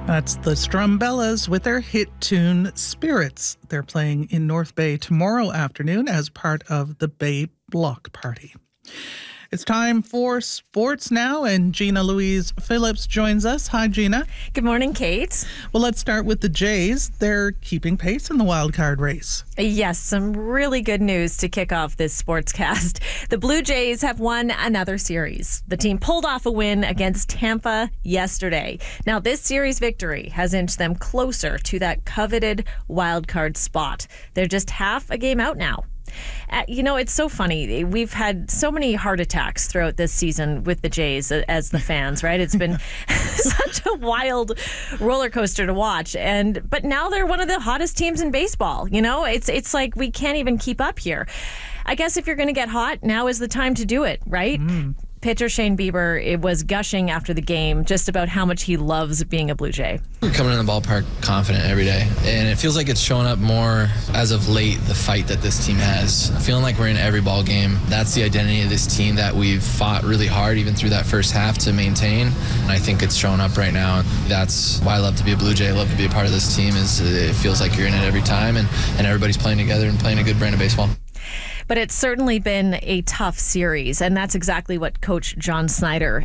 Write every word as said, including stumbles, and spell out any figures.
That's the Strumbellas with their hit tune Spirits. They're playing in North Bay tomorrow afternoon as part of the Bay Block Party. It's time for sports now, and Gina Louise Phillips joins us. Hi, Gina. Good morning, Kate. Well, let's start with the Jays. They're keeping pace in the wildcard race. Yes, some really good news to kick off this sportscast. The Blue Jays have won another series. The team pulled off a win against Tampa yesterday. Now, this series victory has inched them closer to that coveted wildcard spot. They're just half a game out now. Uh, you know, it's so funny. We've had so many heart attacks throughout this season with the Jays as the fans, right? It's been such a wild roller coaster to watch. And but now they're one of the hottest teams in baseball. You know, it's it's like we can't even keep up here. I guess if you're going to get hot, now is the time to do it, right? Mm. Pitcher Shane Bieber it was gushing after the game just about how much he loves being a Blue Jay. We're coming in the ballpark confident every day, and it feels like it's showing up more as of late, the fight that this team has. Feeling like we're in every ball game. That's the identity of this team that we've fought really hard even through that first half to maintain, and I think it's showing up right now. That's why I love to be a Blue Jay. I love to be a part of this team. Is it feels like you're in it every time, and, and everybody's playing together and playing a good brand of baseball. But it's certainly been a tough series, and that's exactly what Coach John Snyder